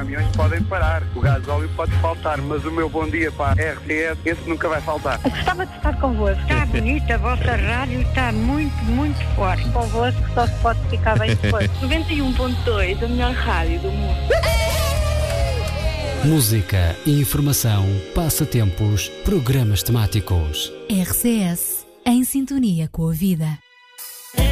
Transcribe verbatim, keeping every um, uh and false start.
caminhões podem parar, o gasóleo pode faltar, mas o meu bom dia para a R T S, esse nunca vai faltar. Gostava de estar convosco. Está bonita, a vossa rádio está muito, muito forte. Convosco só se pode ficar bem depois. noventa e um ponto dois, a melhor rádio do mundo. Música, informação, passatempos, programas temáticos. R C S, em sintonia com a vida.